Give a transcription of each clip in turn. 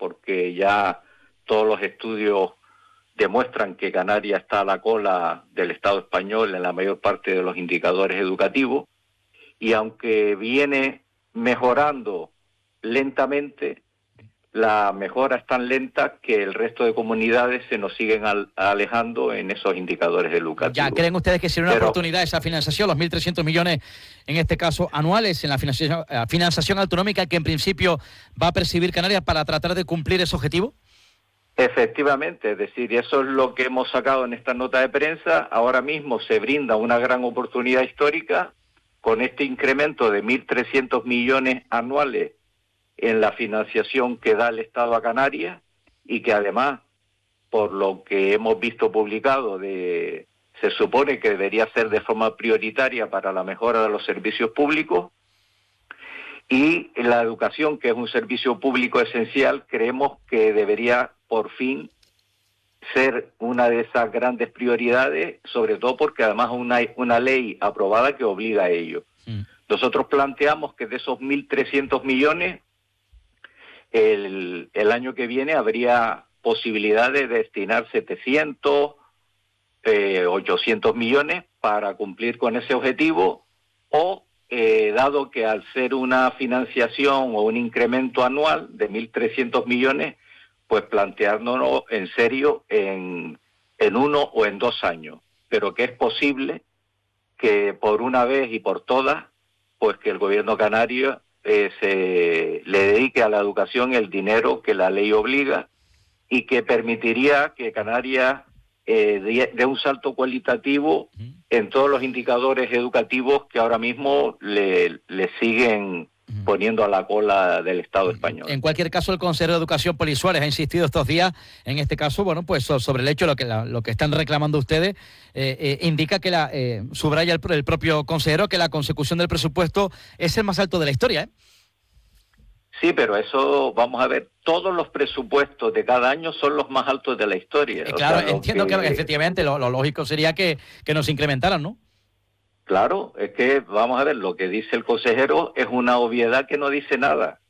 porque ya todos los estudios demuestran que Canarias está a la cola del Estado español en la mayor parte de los indicadores educativos, y aunque viene mejorando lentamente, la mejora es tan lenta que el resto de comunidades se nos siguen alejando en esos indicadores educativos. ¿Ya creen ustedes que sería una oportunidad esa financiación, los 1.300 millones, en este caso anuales, en la financiación autonómica que en principio va a percibir Canarias para tratar de cumplir ese objetivo? Efectivamente, es decir, eso es lo que hemos sacado en esta nota de prensa. Ahora mismo se brinda una gran oportunidad histórica con este incremento de 1.300 millones anuales en la financiación que da el Estado a Canarias, y que además, por lo que hemos visto publicado, se supone que debería ser de forma prioritaria para la mejora de los servicios públicos. Y la educación, que es un servicio público esencial, creemos que debería por fin ser una de esas grandes prioridades, sobre todo porque además hay una ley aprobada que obliga a ello. Nosotros planteamos que de esos 1.300 millones, el año que viene habría posibilidad de destinar 700, 800 millones para cumplir con ese objetivo, o dado que al ser una financiación o un incremento anual de 1.300 millones, pues planteárnoslo en serio en 1 o en 2 años, pero que es posible que por una vez y por todas, pues que el gobierno canario se le dedique a la educación el dinero que la ley obliga, y que permitiría que Canarias dé un salto cualitativo en todos los indicadores educativos que ahora mismo le siguen poniendo a la cola del Estado español. En cualquier caso, el consejero de Educación, Poli Suárez, ha insistido estos días, en este caso, bueno, pues sobre el hecho de lo que están reclamando ustedes, indica que subraya el propio consejero que la consecución del presupuesto es el más alto de la historia, ¿eh? Sí, pero eso, vamos a ver, todos los presupuestos de cada año son los más altos de la historia. Claro, entiendo que efectivamente lo lógico sería que nos incrementaran, ¿no? Claro, es que, vamos a ver, lo que dice el consejero es una obviedad que no dice nada.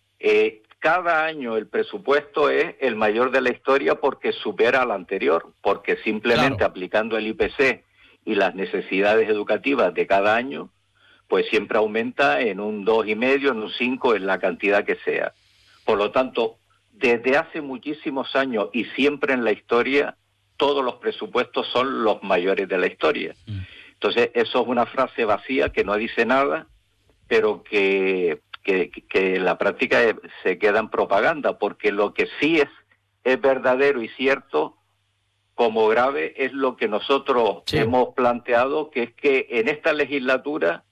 Cada año el presupuesto es el mayor de la historia porque supera al anterior, porque simplemente aplicando el IPC y las necesidades educativas de cada año, pues siempre aumenta en un 2,5, en un 5, en la cantidad que sea. Por lo tanto, desde hace muchísimos años y siempre en la historia, todos los presupuestos son los mayores de la historia. Entonces, eso es una frase vacía que no dice nada, pero que en la práctica se queda en propaganda, porque lo que sí es verdadero y cierto como grave es lo que nosotros hemos planteado, que es que en esta legislatura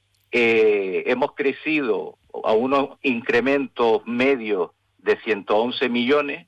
hemos crecido a unos incrementos medios de 111 millones,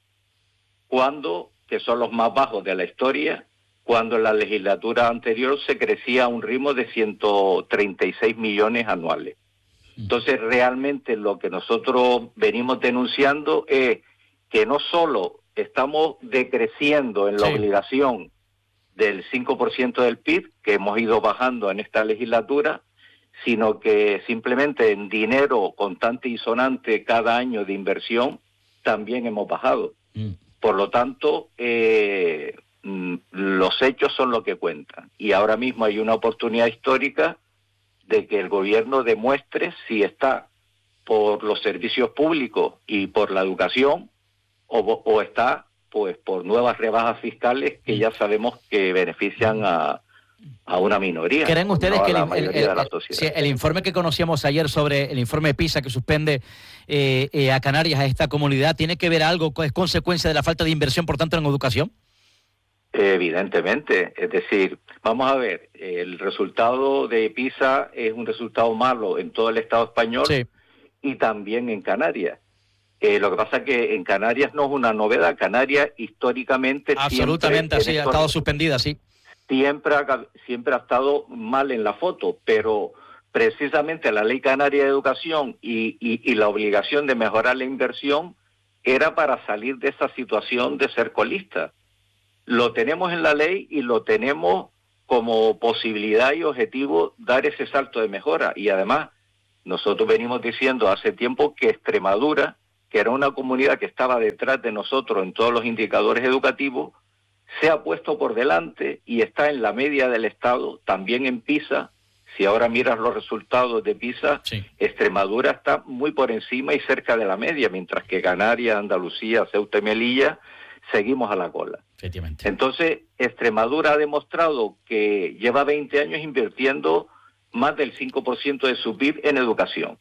que son los más bajos de la historia, cuando en la legislatura anterior se crecía a un ritmo de 136 millones anuales. Entonces, realmente lo que nosotros venimos denunciando es que no solo estamos decreciendo en la obligación del 5% del PIB, que hemos ido bajando en esta legislatura, sino que simplemente en dinero contante y sonante cada año de inversión también hemos bajado. Por lo tanto, los hechos son lo que cuentan. Y ahora mismo hay una oportunidad histórica de que el gobierno demuestre si está por los servicios públicos y por la educación, o está pues por nuevas rebajas fiscales que ya sabemos que benefician a una minoría. ¿Creen ustedes no que el informe que conocíamos ayer sobre el informe PISA que suspende a Canarias, a esta comunidad, tiene que ver algo, es consecuencia de la falta de inversión, por tanto, en educación? Evidentemente, es decir, vamos a ver, el resultado de PISA es un resultado malo en todo el Estado español y también en Canarias. Lo que pasa es que en Canarias no es una novedad. Canarias históricamente absolutamente así ha estado suspendida, siempre ha estado mal en la foto, pero precisamente la Ley Canaria de Educación y la obligación de mejorar la inversión era para salir de esa situación de ser colista. Lo tenemos en la ley y lo tenemos como posibilidad y objetivo dar ese salto de mejora. Y además, nosotros venimos diciendo hace tiempo que Extremadura que era una comunidad que estaba detrás de nosotros en todos los indicadores educativos, se ha puesto por delante y está en la media del Estado, también en PISA. Si ahora miras los resultados de PISA, sí, Extremadura está muy por encima y cerca de la media, mientras que Canarias, Andalucía, Ceuta y Melilla seguimos a la cola. Efectivamente. Entonces, Extremadura ha demostrado que lleva 20 años invirtiendo más del 5% de su PIB en educación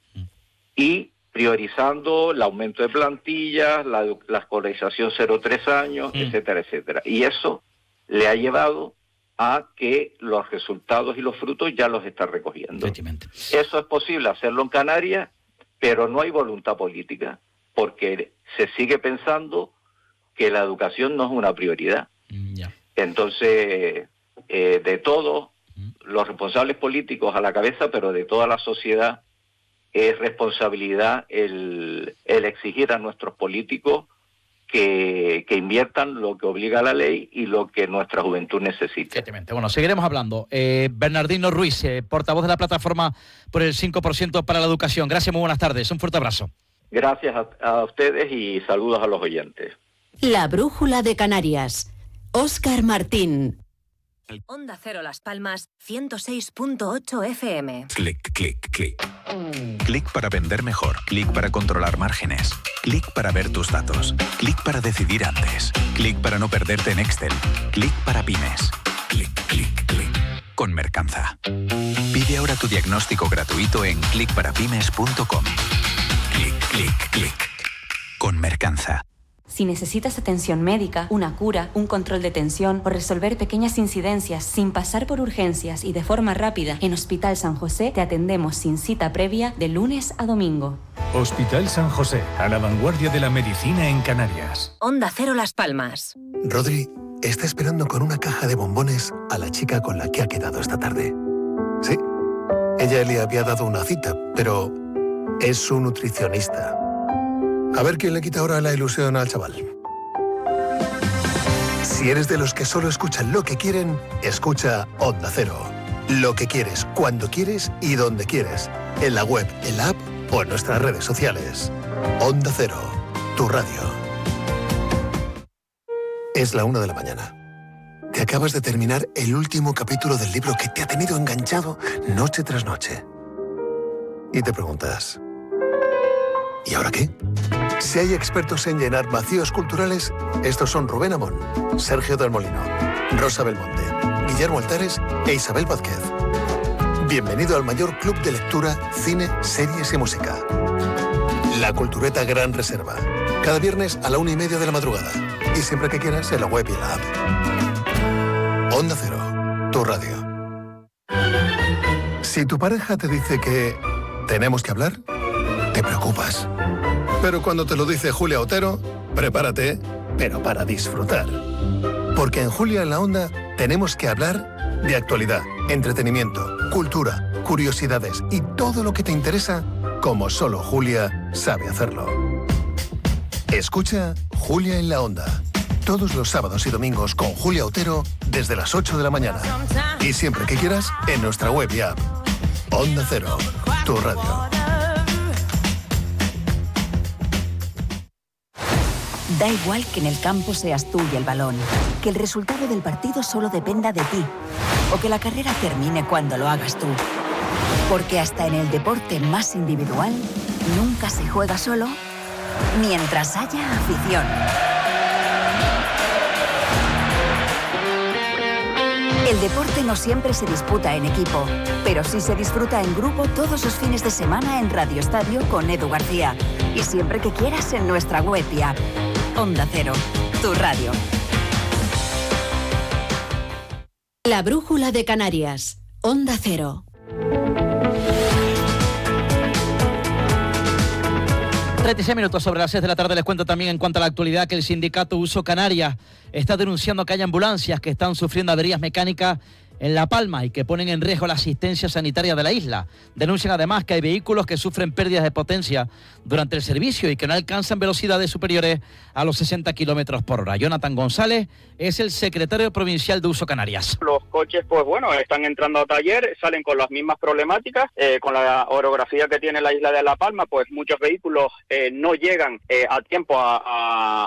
y priorizando el aumento de plantillas, la escolarización 0-3 años, etcétera, etcétera. Y eso le ha llevado a que los resultados y los frutos ya los está recogiendo. Eso es posible hacerlo en Canarias, pero no hay voluntad política, porque se sigue pensando que la educación no es una prioridad. Entonces, de todos los responsables políticos a la cabeza, pero de toda la sociedad, es responsabilidad el exigir a nuestros políticos que inviertan lo que obliga la ley y lo que nuestra juventud necesita. Exactamente. Bueno, seguiremos hablando. Bernardino Ruiz, portavoz de la plataforma por el 5% para la educación. Gracias, muy buenas tardes. Un fuerte abrazo. Gracias a ustedes y saludos a los oyentes. La Brújula de Canarias. Óscar Martín. Onda Cero Las Palmas, 106.8 FM. Clic, clic, clic. Clic para vender mejor. Clic para controlar márgenes. Clic para ver tus datos. Clic para decidir antes. Clic para no perderte en Excel. Clic para pymes. Clic, clic, clic. Con Mercanza. Pide ahora tu diagnóstico gratuito en clicparapymes.com. Clic, clic, clic. Con Mercanza. Si necesitas atención médica, una cura, un control de tensión o resolver pequeñas incidencias sin pasar por urgencias y de forma rápida, en Hospital San José te atendemos sin cita previa de lunes a domingo. Hospital San José, a la vanguardia de la medicina en Canarias. Onda Cero Las Palmas. Rodri está esperando con una caja de bombones a la chica con la que ha quedado esta tarde. Sí, ella le había dado una cita, pero es su nutricionista. A ver quién le quita ahora la ilusión al chaval. Si eres de los que solo escuchan lo que quieren, escucha Onda Cero. Lo que quieres, cuando quieres y donde quieres. En la web, en la app o en nuestras redes sociales. Onda Cero, tu radio. Es la 1 de la mañana. Te acabas de terminar el último capítulo del libro que te ha tenido enganchado noche tras noche. Y te preguntas, ¿y ahora qué? Si hay expertos en llenar vacíos culturales, estos son Rubén Amón, Sergio del Molino, Rosa Belmonte, Guillermo Altares e Isabel Vázquez. Bienvenido al mayor club de lectura, cine, series y música. La Cultureta Gran Reserva. Cada viernes a la 1:30 de la madrugada. Y siempre que quieras en la web y en la app. Onda Cero, tu radio. Si tu pareja te dice que tenemos que hablar, te preocupas. Pero cuando te lo dice Julia Otero, prepárate, pero para disfrutar. Porque en Julia en la Onda tenemos que hablar de actualidad, entretenimiento, cultura, curiosidades y todo lo que te interesa, como solo Julia sabe hacerlo. Escucha Julia en la Onda. Todos los sábados y domingos con Julia Otero desde las 8 de la mañana. Y siempre que quieras en nuestra web y app. Onda Cero, tu radio. Da igual que en el campo seas tú y el balón, que el resultado del partido solo dependa de ti, o que la carrera termine cuando lo hagas tú. Porque hasta en el deporte más individual, nunca se juega solo, mientras haya afición. El deporte no siempre se disputa en equipo, pero sí se disfruta en grupo todos los fines de semana en Radio Estadio con Edu García. Y siempre que quieras en nuestra web y app. Onda Cero, tu radio. La Brújula de Canarias. Onda Cero. 36 minutos sobre las 6 de la tarde. Les cuento también en cuanto a la actualidad que el sindicato Uso Canarias está denunciando que hay ambulancias que están sufriendo averías mecánicas en La Palma y que ponen en riesgo la asistencia sanitaria de la isla. Denuncian además que hay vehículos que sufren pérdidas de potencia durante el servicio y que no alcanzan velocidades superiores a los 60 kilómetros por hora. Jonathan González es el secretario provincial de Uso Canarias. Los coches, pues bueno, están entrando a taller, salen con las mismas problemáticas, con la orografía que tiene la isla de La Palma, pues muchos vehículos no llegan a tiempo a